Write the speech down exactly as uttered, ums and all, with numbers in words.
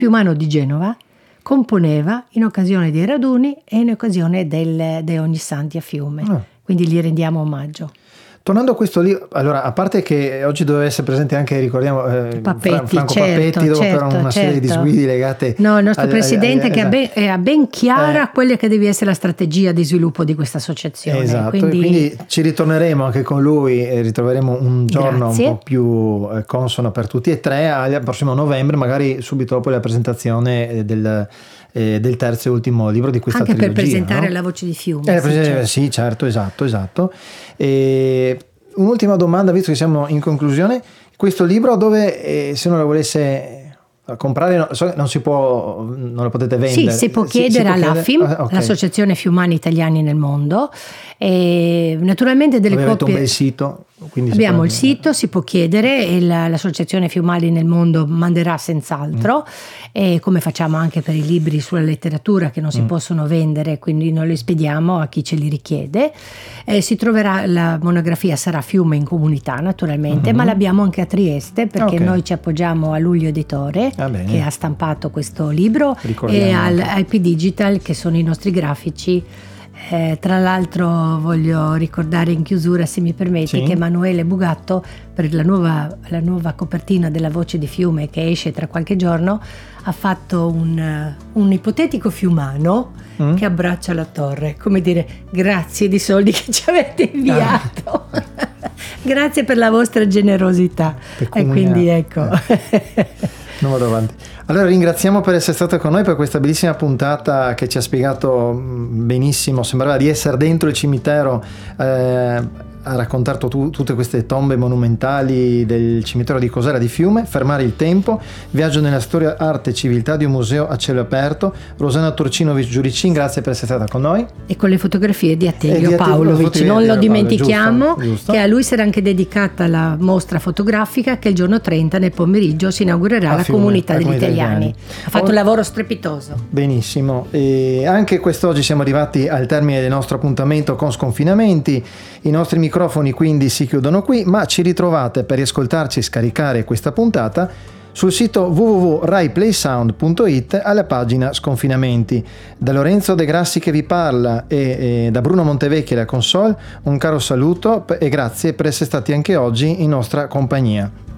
fiumano di Genova, componeva in occasione dei raduni e in occasione del, dei Ognissanti a Fiume. Oh. Quindi gli rendiamo omaggio. Tornando a questo libro, allora, a parte che oggi doveva essere presente anche, ricordiamo, eh, Pappetti, Franco certo, Pappetti, dopo certo, però una certo. serie di disguidi legate... No, il nostro al, presidente al, al, che esatto. ha ben, ben chiara eh, quella che deve essere la strategia di sviluppo di questa associazione. Esatto, quindi... quindi ci ritorneremo anche con lui e ritroveremo un giorno Grazie. un po' più consono per tutti e tre, al prossimo novembre, magari subito dopo la presentazione del... del terzo e ultimo libro di questa anche trilogia, per presentare, no? La voce di Fiume. Eh, sì, certo. Sì, certo, esatto, esatto. E un'ultima domanda, visto che siamo in conclusione, questo libro dove, eh, se non lo volesse comprare, no, so, non si può, non lo potete vendere? Sì, si può chiedere all'AFIM, ah, okay. l'Associazione Fiumani Italiani nel Mondo, e naturalmente delle Avete copie... un bel sito? Abbiamo può... il sito, si può chiedere e la, l'Associazione Fiumani nel Mondo manderà senz'altro, mm. e come facciamo anche per i libri sulla letteratura che non si mm. possono vendere, quindi noi li spediamo a chi ce li richiede. Eh, si troverà, la monografia sarà Fiume in comunità naturalmente, mm-hmm. ma l'abbiamo anche a Trieste perché okay. noi ci appoggiamo a Luglio Editore, ah, che ha stampato questo libro, e al I P Digital, che sono i nostri grafici. Eh, tra l'altro voglio ricordare in chiusura, se mi permetti, sì. che Emanuele Bugatto, per la nuova, la nuova copertina della Voce di Fiume che esce tra qualche giorno, ha fatto un, un ipotetico fiumano mm. che abbraccia la torre, come dire grazie di soldi che ci avete inviato. Ah. Grazie per la vostra generosità. Pecunia. E quindi ecco. Eh. Non vado avanti. Allora ringraziamo per essere stata con noi per questa bellissima puntata che ci ha spiegato benissimo, sembrava di essere dentro il cimitero, eh, ha raccontato tu, tutte queste tombe monumentali del cimitero di Cosera di Fiume, Fermare il tempo, viaggio nella storia, arte e civiltà di un museo a cielo aperto. Rosanna Turcinovic Giuricin, grazie per essere stata con noi. E con le fotografie di Attilio Pavlovic, non lo dimentichiamo, giusto, giusto. Che a lui sarà anche dedicata la mostra fotografica che il giorno trenta nel pomeriggio si inaugurerà a la Fiume, comunità degli italiani. Ha fatto oh, un lavoro strepitoso. Benissimo, e anche quest'oggi siamo arrivati al termine del nostro appuntamento con Sconfinamenti. I nostri microfoni quindi si chiudono qui, ma ci ritrovate per riascoltarci e scaricare questa puntata sul sito w w w punto rai play sound punto i t alla pagina Sconfinamenti. Da Lorenzo De Grassi che vi parla e, e da Bruno Montevecchi alla console un caro saluto e grazie per essere stati anche oggi in nostra compagnia.